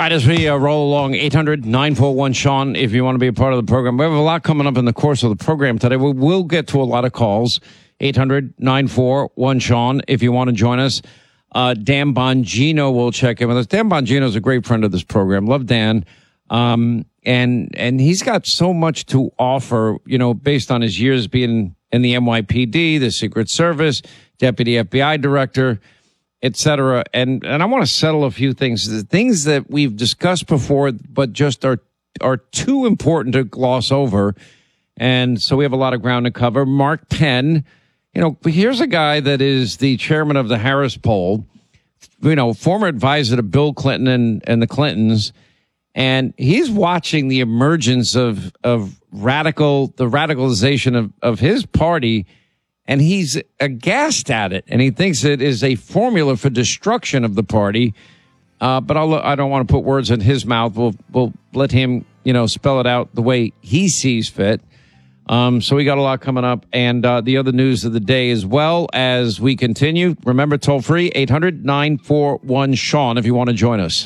All right, as we roll along, 800-941-SEAN, if you want to be a part of the program. We have a lot coming up in the course of the program today. We will get to a lot of calls. 800-941-SEAN, if you want to join us. Dan Bongino will check in with us. Dan Bongino is a great friend of this program. Love Dan. And he's got so much to offer, you know, based on his years being in the NYPD, the Secret Service, Deputy FBI Director, et cetera. And I want to settle a few things, the things that we've discussed before, but just are too important to gloss over. And so we have a lot of ground to cover. Mark Penn, you know, here's a guy that is the chairman of the Harris Poll, you know, former advisor to Bill Clinton and the Clintons. And he's watching the emergence of the radicalization of his party. And he's aghast at it, and he thinks it is a formula for destruction of the party. But I don't want to put words in his mouth. We'll let him, you know, spell it out the way he sees fit. So we got a lot coming up, and the other news of the day as well as we continue. Remember, toll free 800-941-SEAN if you want to join us.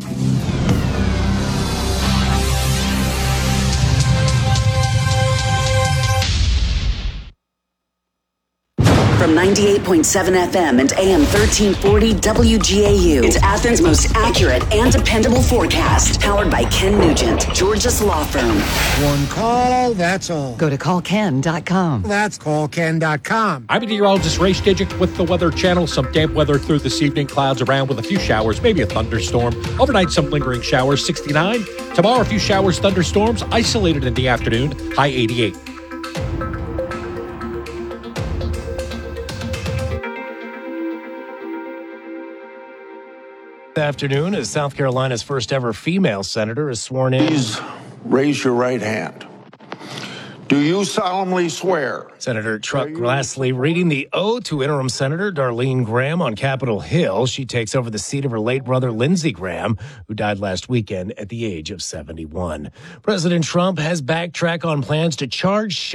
From 98.7 FM and AM 1340 WGAU. It's Athens' most accurate and dependable forecast. Powered by Ken Nugent, Georgia's law firm. One call, that's all. Go to callken.com. That's callken.com. I'm meteorologist Ray Stigic with the Weather Channel. Some damp weather through this evening. Clouds around with a few showers, maybe a thunderstorm. Overnight, some lingering showers, 69. Tomorrow, a few showers, thunderstorms, isolated in the afternoon, high 88. Afternoon as South Carolina's first ever female senator is sworn in. Please raise your right hand. Do you solemnly swear? Senator Chuck Grassley reading the oath to interim Senator Darlene Graham on Capitol Hill. She takes over the seat of her late brother Lindsey Graham, who died last weekend at the age of 71. President Trump has backtracked on plans to charge